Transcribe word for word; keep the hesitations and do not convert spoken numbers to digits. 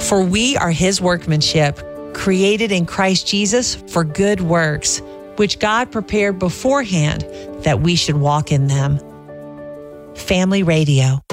For we are his workmanship, created in Christ Jesus for good works, which God prepared beforehand that we should walk in them. Family Radio.